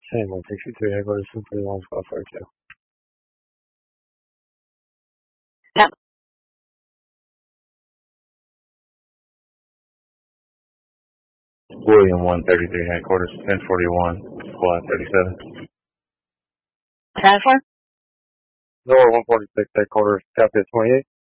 Same 163, headquarters 741, squad 42. Yep. William 133, headquarters 1041, squad 37. 10-4? Lower 146, headquarters, copy 28.